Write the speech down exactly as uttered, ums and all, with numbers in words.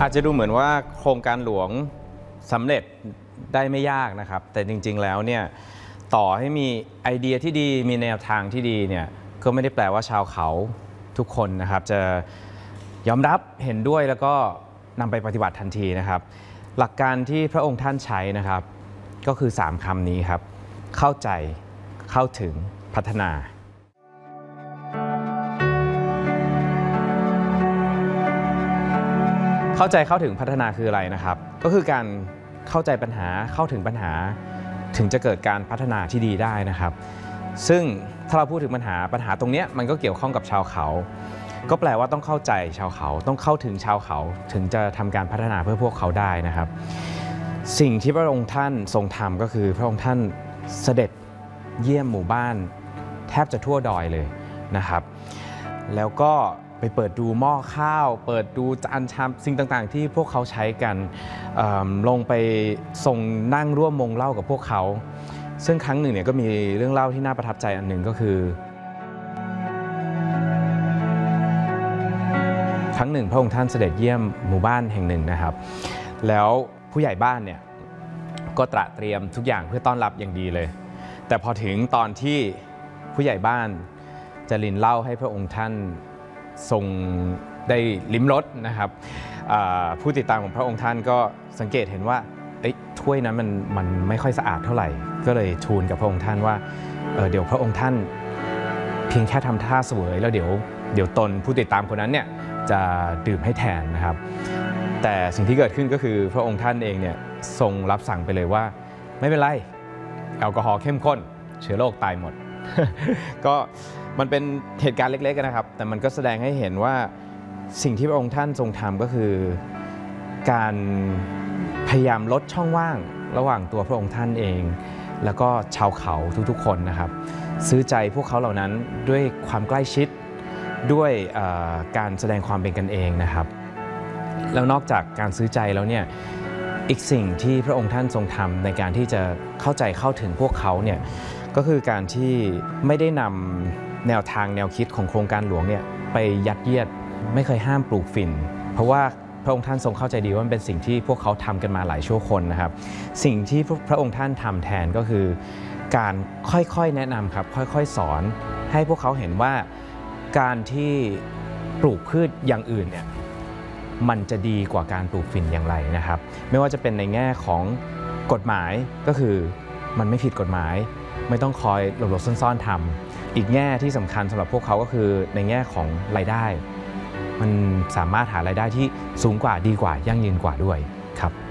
อาจจะดูเหมือนว่าโครงการหลวงสำเร็จได้ไม่ยากนะครับแต่จริงๆแล้วเนี่ยต่อให้มีไอเดียที่ดีมีแนวทางที่ดีเนี่ยก็ไม่ได้แปลว่าชาวเขาทุกคนนะครับจะยอมรับเห็นด้วยแล้วก็นำไปปฏิบัติทันทีนะครับหลักการที่พระองค์ท่านใช้นะครับก็คือสามคำนี้ครับเข้าใจเข้าถึงพัฒนาเข้าใจเข้าถึงพัฒนาคืออะไรนะครับก็คือการเข้าใจปัญหาเข้าถึงปัญหาถึงจะเกิดการพัฒนาที่ดีได้นะครับซึ่งถ้าเราพูดถึงปัญหาปัญหาตรงนี้มันก็เกี่ยวข้องกับชาวเขาก็แปลว่าต้องเข้าใจชาวเขาต้องเข้าถึงชาวเขาถึงจะทำการพัฒนาเพื่อพวกเขาได้นะครับสิ่งที่พระองค์ท่านทรงทำก็คือพระองค์ท่านเสด็จเยี่ยมหมู่บ้านแทบจะทั่วดอยเลยนะครับแล้วก็ไปเปิดดูหม้อข้าวเปิดดูจานชามสิ่งต่างๆที่พวกเขาใช้กันลงไปทรงนั่งร่วมวงเล่ากับพวกเขาซึ่งครั้งหนึ่งเนี่ยก็มีเรื่องเล่าที่น่าประทับใจอันหนึ่งก็คือครั้งหนึ่งพระองค์ท่านเสด็จเยี่ยมหมู่บ้านแห่งหนึ่งนะครับแล้วผู้ใหญ่บ้านเนี่ยก็ตระเตรียมทุกอย่างเพื่อต้อนรับอย่างดีเลยแต่พอถึงตอนที่ผู้ใหญ่บ้านจะรินเหล้าให้พระองค์ท่านทรงได้ลิ้มรสนะครับผู้ติดตามของพระองค์ท่านก็สังเกตเห็นว่าถ้วยนั้นมันมันไม่ค่อยสะอาดเท่าไหร่ก็เลยทูลกับพระองค์ท่านว่า เ, เดี๋ยวพระองค์ท่านเพียงแค่ทำท่าเสวยแล้วเดี๋ยวเดี๋ยวตนผู้ติดตามคนนั้นเนี่ยจะดื่มให้แทนนะครับแต่สิ่งที่เกิดขึ้นก็คือพระองค์ท่านเองเนี่ยทรงรับสั่งไปเลยว่าไม่เป็นไรแอลกอฮอล์เข้มข้นเชื้อโรคตายหมด ก็มันเป็นเหตุการณ์เล็กๆนะครับแต่มันก็แสดงให้เห็นว่าสิ่งที่พระองค์ท่านทรงทำก็คือการพยายามลดช่องว่างระหว่างตัวพระองค์ท่านเองแล้วก็ชาวเขาทุกๆคนนะครับซื้อใจพวกเขาเหล่านั้นด้วยความใกล้ชิดด้วยการแสดงความเป็นกันเองนะครับแล้วนอกจากการซื้อใจแล้วเนี่ยอีกสิ่งที่พระองค์ท่านทรงทำในการที่จะเข้าใจเข้าถึงพวกเขาเนี่ยก็คือการที่ไม่ได้นำแนวทางแนวคิดของโครงการหลวงเนี่ยไปยัดเยียดไม่เคยห้ามปลูกฝิ่นเพราะว่าพระองค์ท่านทรงเข้าใจดีว่ามันเป็นสิ่งที่พวกเขาทำกันมาหลายชั่วคนนะครับสิ่งที่พระองค์ท่านทำแทนก็คือการค่อยๆแนะนำครับค่อยๆสอนให้พวกเขาเห็นว่าการที่ปลูกพืชอย่างอื่นเนี่ยมันจะดีกว่าการปลูกฝิ่นอย่างไรนะครับไม่ว่าจะเป็นในแง่ของกฎหมายก็คือมันไม่ผิดกฎหมายไม่ต้องคอยหลบๆซ่อนๆทำอีกแง่ที่สำคัญสำหรับพวกเขาก็คือในแง่ของรายได้มันสามารถหารายได้ที่สูงกว่าดีกว่ายั่งยืนกว่าด้วยครับ